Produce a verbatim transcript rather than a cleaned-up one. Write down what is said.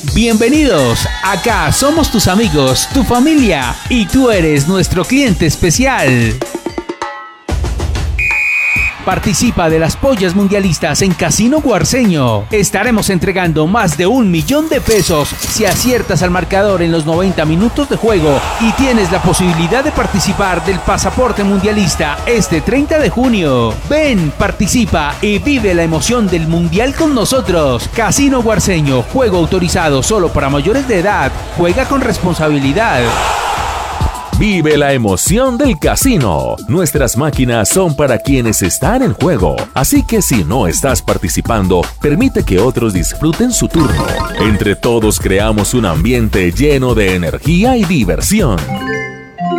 Bienvenidos, acá somos tus amigos, tu familia y tú eres nuestro cliente especial. Participa de las pollas mundialistas en Casino Guarceño. Estaremos entregando más de un millón de pesos si aciertas al marcador en los noventa minutos de juego y tienes la posibilidad de participar del pasaporte mundialista este treinta de junio. Ven, participa y vive la emoción del mundial con nosotros. Casino Guarceño, juego autorizado solo para mayores de edad. Juega con responsabilidad. Vive la emoción del casino. Nuestras máquinas son para quienes están en juego. Así que si no estás participando, permite que otros disfruten su turno. Entre todos creamos un ambiente lleno de energía y diversión.